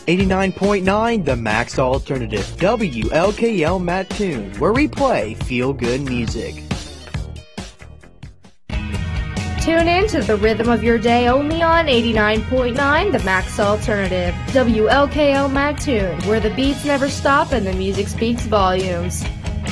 89.9 The Max Alternative, WLKL Mattoon, where we play feel-good music. Tune in to the rhythm of your day only on 89.9 The Max Alternative, WLKL Mattoon, where the beats never stop and the music speaks volumes.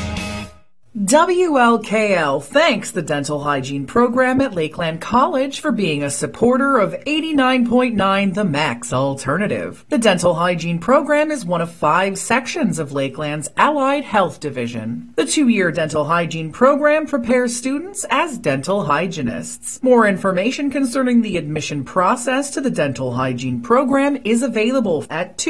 WLKL thanks the Dental Hygiene Program at Lakeland College for being a supporter of 89.9 The Max Alternative. The Dental Hygiene Program is one of 5 sections of Lakeland's Allied Health Division. The 2-year Dental Hygiene Program prepares students as dental hygienists. More information concerning the admission process to the Dental Hygiene Program is available at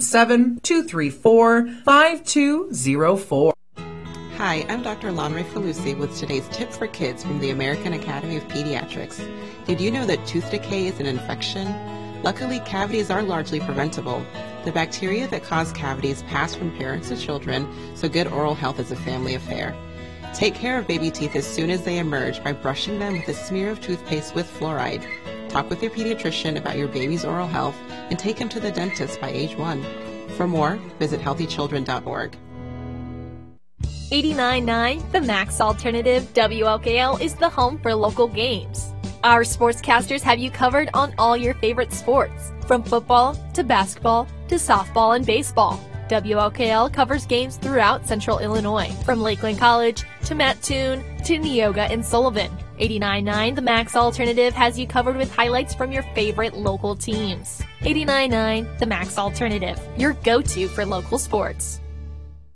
217-234-5204. Hi, I'm Dr. Lanre Falusi with today's tip for kids from the American Academy of Pediatrics. Did you know that tooth decay is an infection? Luckily, cavities are largely preventable. The bacteria that cause cavities pass from parents to children, so good oral health is a family affair. Take care of baby teeth as soon as they emerge by brushing them with a smear of toothpaste with fluoride. Talk with your pediatrician about your baby's oral health and take him to the dentist by age 1. For more, visit healthychildren.org. 89.9 The Max Alternative, WLKL is the home for local games. Our sportscasters have you covered on all your favorite sports, from football to basketball to softball and baseball. WLKL covers games throughout Central Illinois, from Lakeland College to Mattoon to Neoga and Sullivan. 89.9 The Max Alternative has you covered with highlights from your favorite local teams. 89.9 The Max Alternative, your go-to for local sports.